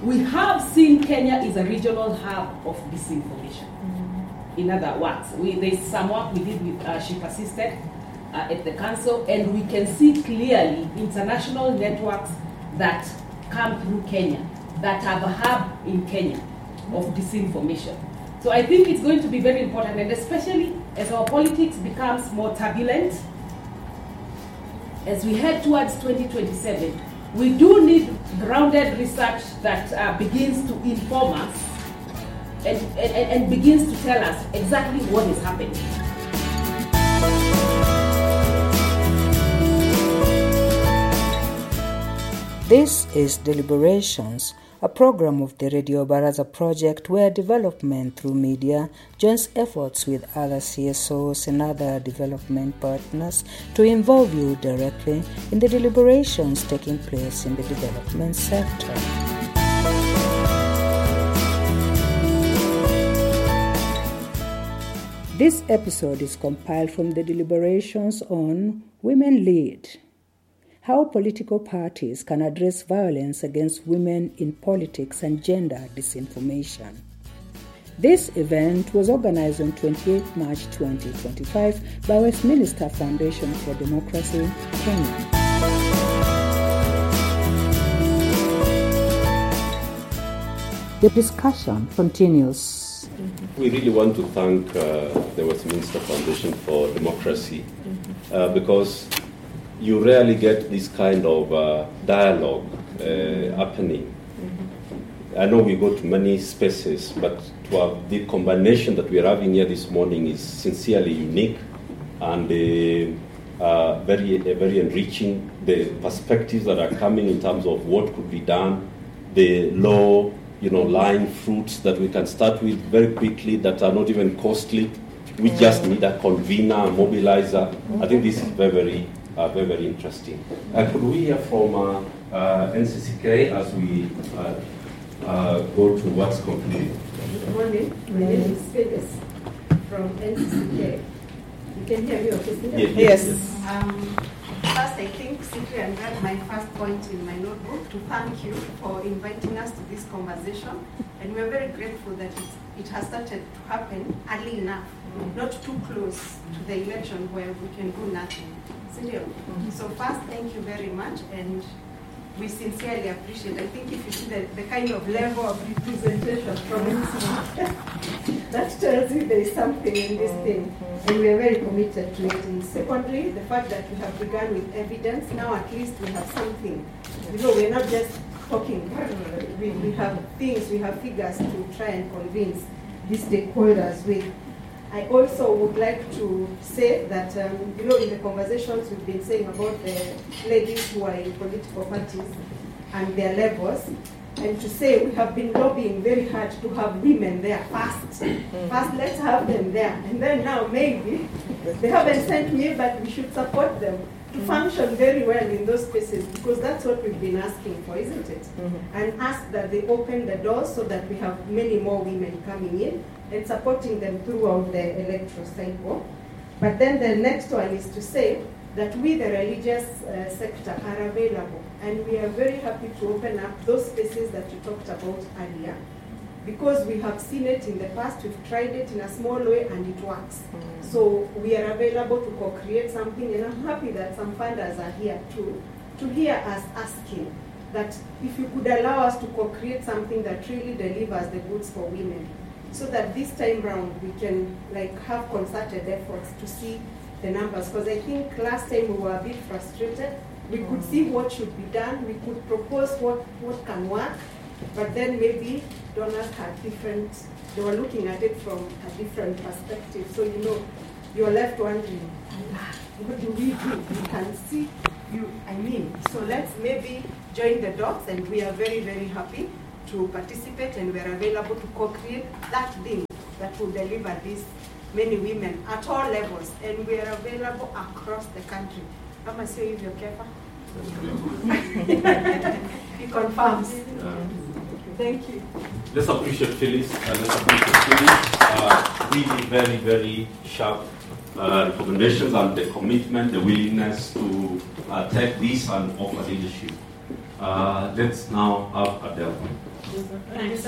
we have seen Kenya is a regional hub of disinformation. In other words, there's some work we did with She Persisted at the council, and we can see clearly international networks that come through Kenya, that have a hub in Kenya of disinformation. So I think it's going to be very important, and especially as our politics becomes more turbulent, as we head towards 2027, we do need grounded research that begins to inform us and begins to tell us exactly what is happening. This is Deliberations, a program of the Radio Baraza project where development through media joins efforts with other CSOs and other development partners to involve you directly in the deliberations taking place in the development sector. This episode is compiled from the deliberations on Women Lead: How political parties can address violence against women in politics and gender disinformation. This event was organized on 28 March 2025 by Westminster Foundation for Democracy, Kenya. The discussion continues. We really want to thank the Westminster Foundation for Democracy because you rarely get this kind of dialogue happening. I know we go to many spaces, but to have the combination that we are having here this morning is sincerely unique and very enriching. The perspectives that are coming in terms of what could be done, the low-lying fruits that we can start with very quickly that are not even costly. We just need a convener, a mobilizer. I think this is very interesting. Could we hear from NCCK as we go to what's concluded? Good morning. My name is Phyllis from NCCK. You can hear me, okay? Yes. First, I think simply I'm glad my first point in my notebook to thank you for inviting us to this conversation, and we're very grateful that it has started to happen early enough, not too close to the election where we can do nothing. So first, thank you very much, and we sincerely appreciate. I think if you see the kind of level of representation from NCCK, that tells you there is something in this thing, and we are very committed to it. And secondly, the fact that we have begun with evidence, now at least we have something. We're not just talking. We have things, we have figures to try and convince these stakeholders with. I also would like to say that, in the conversations we've been saying about the ladies who are in political parties and their levels, and to say we have been lobbying very hard to have women there first. First, let's have them there. And then now maybe, they haven't sent me, but we should support them to function very well in those spaces, because that's what we've been asking for, isn't it? And ask that they open the doors so that we have many more women coming in and supporting them throughout the electoral cycle. But then the next one is to say that we, the religious sector, are available, and we are very happy to open up those spaces that you talked about earlier, because we have seen it in the past, we've tried it in a small way, and it works. So we are available to co-create something, and I'm happy that some funders are here too, to hear us asking that if you could allow us to co-create something that really delivers the goods for women, so that this time round we can have concerted efforts to see the numbers. Because I think last time we were a bit frustrated. We could see what should be done, we could propose what can work, but then maybe donors had they were looking at it from a different perspective. So you're left wondering, what do we do? We can see so let's maybe join the dots, and we are very, very happy to participate, and we are available to co-create that thing that will deliver these many women at all levels, and we are available across the country. Kama sio hivyo Kefa? He confirms. Thank you. Let's appreciate Phyllis, and let's appreciate Phyllis. Really very, very sharp recommendations and the commitment, the willingness to take this and offer leadership. Let's now have Adele. Thanks.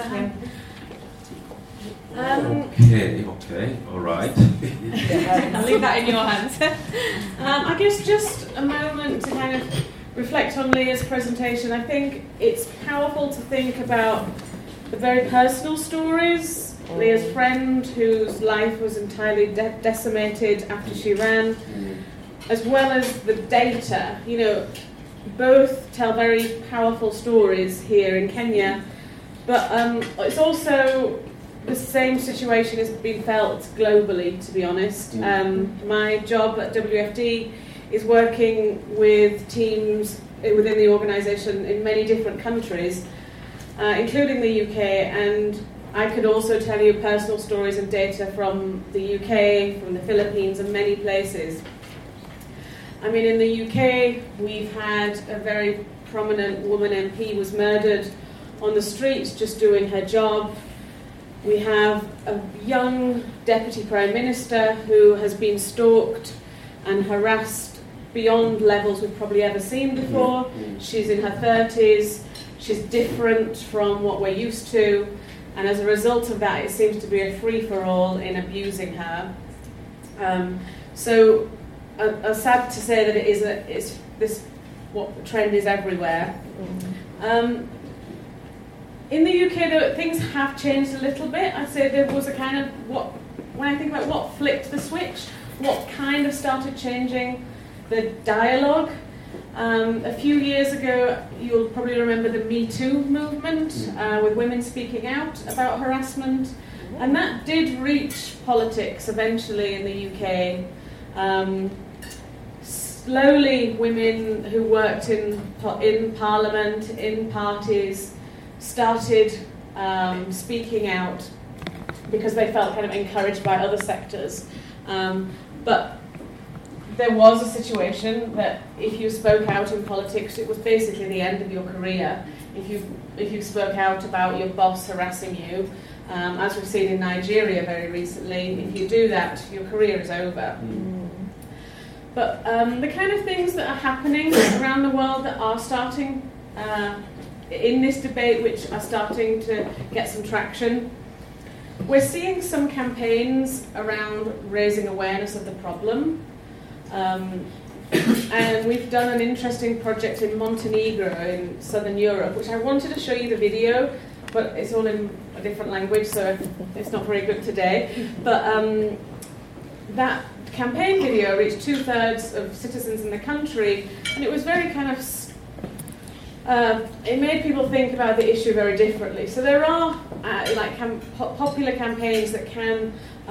Okay, all right. I'll leave that in your hands. I guess just a moment to kind of reflect on Leah's presentation. I think it's powerful to think about the very personal stories. Leah's friend, whose life was entirely decimated after she ran, as well as the data. You know, both tell very powerful stories here in Kenya, but it's also the same situation has been felt globally, to be honest. My job at WFD is working with teams within the organisation in many different countries, including the UK, and I could also tell you personal stories and data from the UK, from the Philippines, and many places. I mean, in the UK, we've had a very prominent woman MP was murdered on the streets just doing her job. We have a young Deputy Prime Minister who has been stalked and harassed beyond levels we've probably ever seen before. She's in her 30s, she's different from what we're used to, and as a result of that, it seems to be a free-for-all in abusing her. So, sad to say that it's this what the trend is everywhere. In the UK, though, things have changed a little bit. I'd say there was a kind of when I think about what flipped the switch, what kind of started changing the dialogue. A few years ago, you'll probably remember the Me Too movement, with women speaking out about harassment, and that did reach politics eventually in the UK. Slowly, women who worked in Parliament, in parties, started speaking out because they felt kind of encouraged by other sectors. But there was a situation that if you spoke out in politics, it was basically the end of your career. If you spoke out about your boss harassing you, as we've seen in Nigeria very recently, if you do that, your career is over. But the kind of things that are happening around the world that are starting in this debate, which are starting to get some traction, we're seeing some campaigns around raising awareness of the problem. And we've done an interesting project in Montenegro in southern Europe, which I wanted to show you the video, but it's all in a different language, so it's not very good today. But that campaign video reached 2/3 of citizens in the country, and it was very kind of it made people think about the issue very differently. So there are popular campaigns that can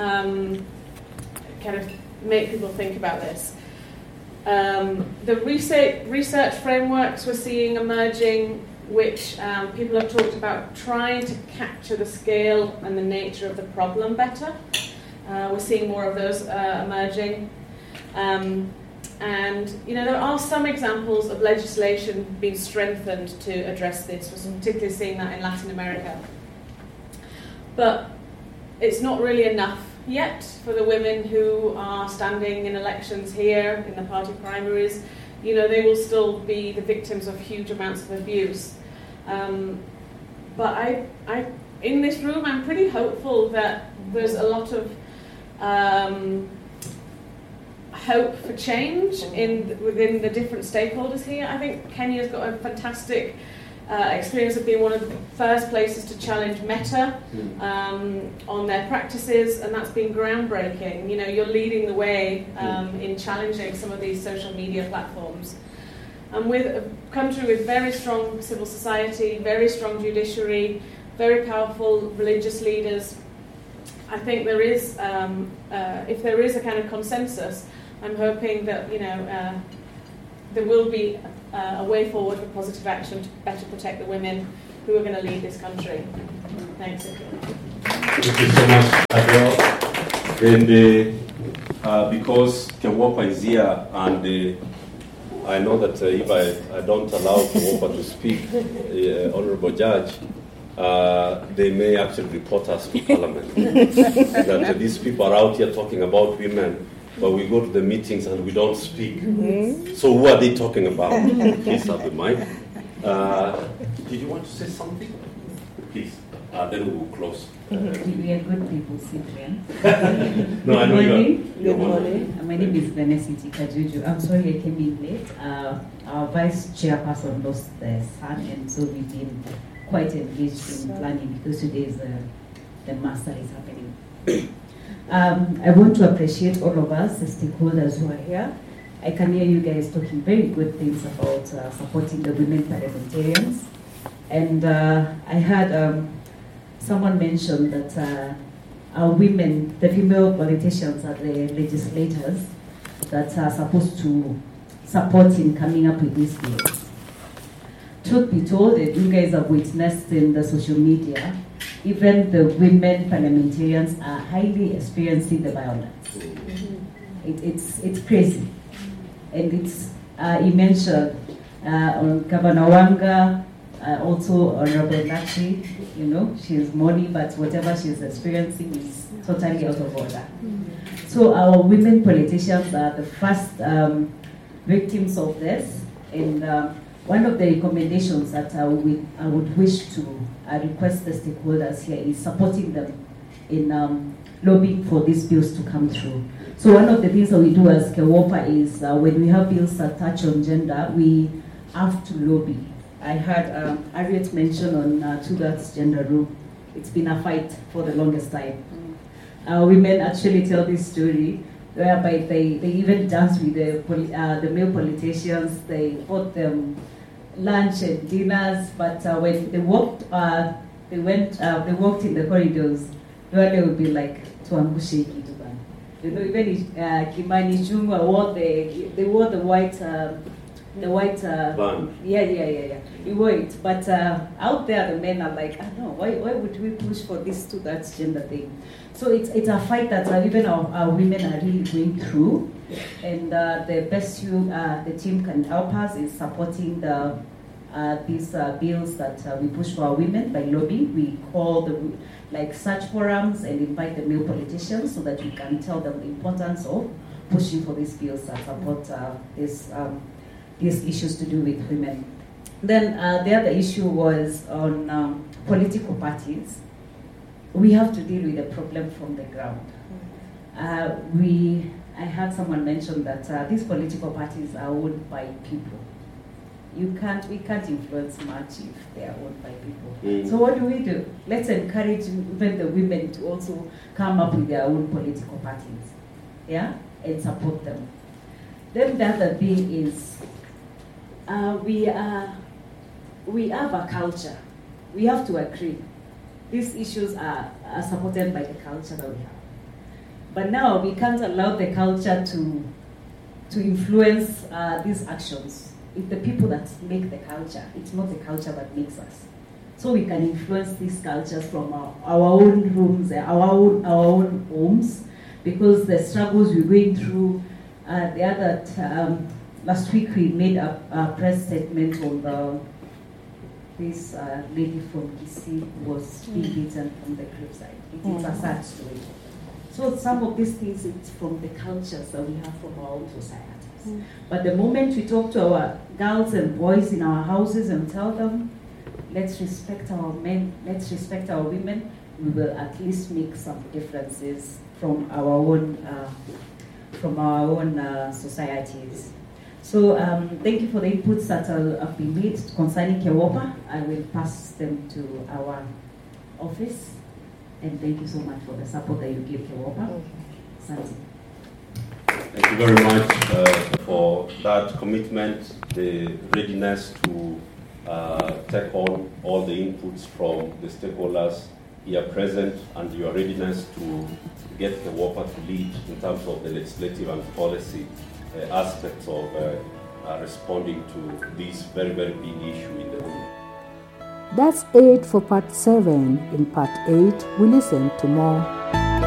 kind of make people think about this. The research frameworks we're seeing emerging, which people have talked about trying to capture the scale and the nature of the problem better. We're seeing more of those emerging. And, you know, there are some examples of legislation being strengthened to address this. We're particularly seeing that in Latin America. But it's not really enough yet for the women who are standing in elections here, in the party primaries. You know, they will still be the victims of huge amounts of abuse. But I in this room, I'm pretty hopeful that there's a lot of hope for change within the different stakeholders here. I think Kenya's got a fantastic experience of being one of the first places to challenge Meta on their practices, and that's been groundbreaking. You know, you're leading the way in challenging some of these social media platforms. And with a country with very strong civil society, very strong judiciary, very powerful religious leaders, I think there is, if there is a kind of consensus, I'm hoping that, you know, there will be a way forward for positive action to better protect the women who are going to lead this country. Thanks. Thank you so much, Adele. And because Kewapa is here, and I know that if I don't allow Kewapa to speak, Honorable Judge, they may actually report us to Parliament. That these people are out here talking about women, but we go to the meetings and we don't speak. So who are they talking about? Please have the mic. Did you want to say something? please. Then we will close. We are good people, Cyprian. No, I know you are. Good morning. My name is Vanessa Kajuju. I'm sorry I came in late. Our vice chairperson lost their son, and so we've been quite engaged in planning because today is the master is happening. I want to appreciate all of us, the stakeholders who are here. I can hear you guys talking very good things about supporting the women parliamentarians. And I had someone mention that our women, the female politicians are the legislators that are supposed to support in coming up with these bills. Truth be told, you guys have witnessed in the social media, even the women parliamentarians are highly experiencing the violence. It's crazy. And it's, he mentioned on Governor Wanga, also Honorable Nachi, you know, she's mourning, but whatever she's experiencing is totally out of order. So our women politicians are the first victims of this. And one of the recommendations that I would wish to request the stakeholders here is supporting them in lobbying for these bills to come through. So one of the things that we do as KEWOPA is when we have bills that touch on gender, we have to lobby. I heard Harriet mention on Tugat's gender room. It's been a fight for the longest time. Women actually tell this story whereby they even dance with the male politicians. They bought them lunch and dinners, but when they walked, they walked in the corridors. They would be like, "Tuangushe kitu bana." You know, even Kimani Ichung'wah wore they wore the white Band. Yeah. You wore it, but out there the men are like, no, why would we push for this to that gender thing? So it's a fight that even our women are really going through, and the best the team can help us is supporting these bills that we push for our women by lobbying. We call search forums and invite the male politicians so that we can tell them the importance of pushing for these bills that support these issues to do with women. Then the other issue was on political parties. We have to deal with the problem from the ground. I heard someone mention that these political parties are owned by people. We can't influence much if they are owned by people. So what do? Let's encourage even the women to also come up with their own political parties, yeah, and support them. Then the other thing is, we have a culture. We have to agree. These issues are supported by the culture that we have. But now we can't allow the culture to influence these actions. It's the people that make the culture. It's not the culture that makes us. So we can influence these cultures from our own rooms, our own homes, because the struggles we're going through. Last week we made a press statement on this lady from Kisii was being beaten from the cliffside. It's a sad story. So some of these things, it's from the cultures that we have from our own societies. But the moment we talk to our girls and boys in our houses and tell them, let's respect our men, let's respect our women, we will at least make some differences from our own societies. So thank you for the inputs that have been made concerning KEWOPA. I will pass them to our office. And thank you so much for the support that you give KEWOPA. Santi. Thank you very much for that commitment, the readiness to take on all the inputs from the stakeholders here present, and your readiness to get KEWOPA to lead in terms of the legislative and policy aspects of responding to this very, very big issue in the room. That's it for part 7. In part 8, we listen to more.